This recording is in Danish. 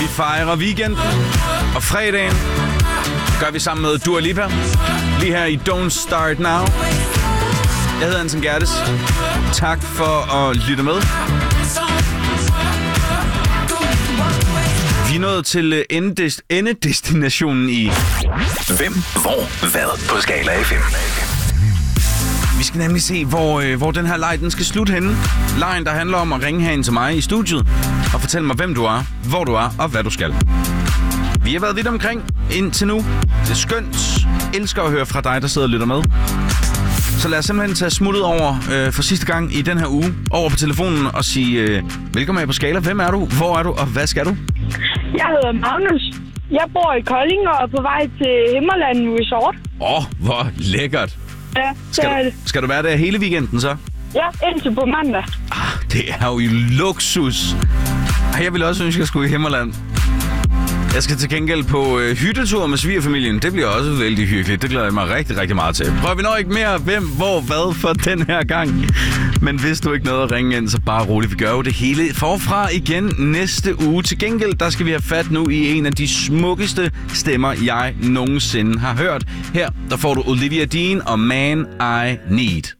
fejrer weekenden og fredagen. Gør vi sammen med Dua Lipa. Lige her i Don't Start Now. Jeg hedder Anton Gerdes. Tak for at lytte med. Vi er nået til endedestinationen i Hvem, hvor, hvad på Skala FM. Vi skal nemlig se, hvor den her leg den skal slutte henne. Lejen, der handler om at ringe herind til mig i studiet og fortælle mig, hvem du er, hvor du er og hvad du skal. Vi har været vidt omkring indtil nu. Det er skønt. Elsker at høre fra dig, der sidder og lytter med. Så lad os simpelthen tage smuttet over for sidste gang i den her uge over på telefonen og sige velkommen på Skala. Hvem er du? Hvor er du? Og hvad skal du? Jeg hedder Magnus. Jeg bor i Kolding og er på vej til Himmerland Resort. Hvor lækkert. Ja, skal du være der hele weekenden så? Ja, indtil på mandag. Det er jo luksus. Jeg ville også ønske, at jeg skulle i Himmerland. Jeg skal til gengæld på hyttetur med svigerfamilien. Det bliver også vældig hyggeligt. Det glæder jeg mig rigtig, rigtig meget til. Prøv vi når ikke mere hvem, hvor, hvad for den her gang. Men hvis du ikke nåede at ringe ind, så bare roligt. Vi gør jo det hele forfra igen næste uge. Til gengæld, der skal vi have fat nu i en af de smukkeste stemmer, jeg nogensinde har hørt. Her, der får du Olivia Dean og Man I Need.